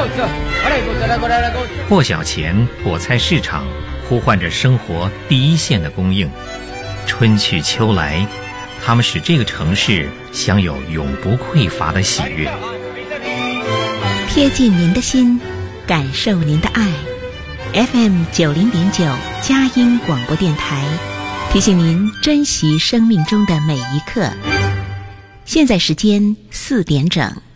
破晓前，果菜市场呼唤着生活第一线的供应。春去秋来，它们使这个城市享有永不匮乏的喜悦。 贴近您的心，感受您的爱。FM 90.9佳音广播电台，提醒您珍惜生命中的每一刻。现在时间4点整。